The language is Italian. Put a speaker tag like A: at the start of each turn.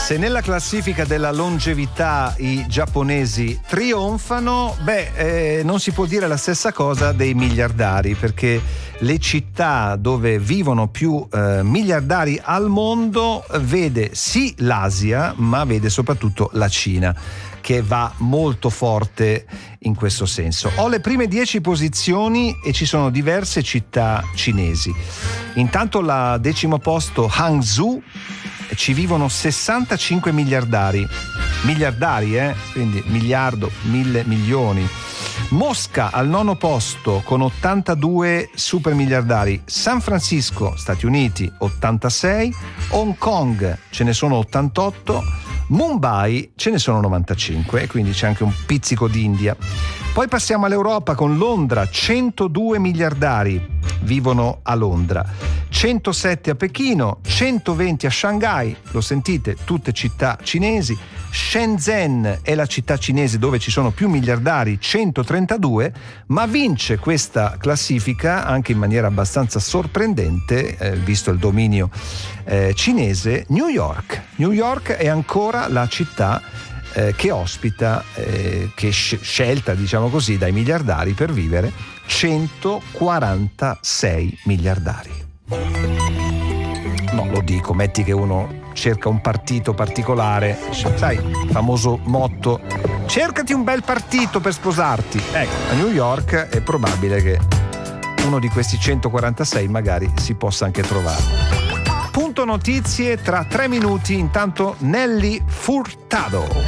A: Se nella classifica della longevità i giapponesi trionfano, non si può dire la stessa cosa dei miliardari, perché le città dove vivono più miliardari al mondo vede sì l'Asia, ma vede soprattutto la Cina, che va molto forte in questo senso. Ho le prime 10 posizioni e ci sono diverse città cinesi. Intanto la 10° posto, Hangzhou, ci vivono 65 miliardari, quindi miliardo, 1000 milioni. Mosca al 9° posto con 82 super miliardari, San Francisco, Stati Uniti, 86, Hong Kong ce ne sono 88, Mumbai ce ne sono 95, e quindi c'è anche un pizzico d'India. Poi passiamo all'Europa con Londra, 102 miliardari vivono a Londra, 107 a Pechino, 120 a Shanghai, lo sentite, tutte città cinesi. Shenzhen è la città cinese dove ci sono più miliardari, 132, ma vince questa classifica anche in maniera abbastanza sorprendente, visto il dominio cinese, New York. New York è ancora la città che ospita, che scelta, diciamo così, dai miliardari per vivere, 146 miliardari. No, lo dico, metti che uno cerca un partito particolare, sai, il famoso motto, cercati un bel partito per sposarti. Ecco, a New York è probabile che uno di questi 146 magari si possa anche trovare. Punto notizie tra 3 minuti, intanto Nelly Furtado.